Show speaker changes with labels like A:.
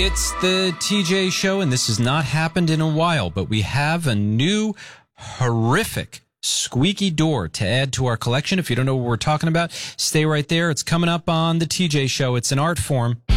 A: It's the TJ Show, and this has not happened in a while, but we have a new horrific squeaky door to add to our collection. If you don't know what we're talking about, stay right there. It's coming up on the TJ Show. It's an art form.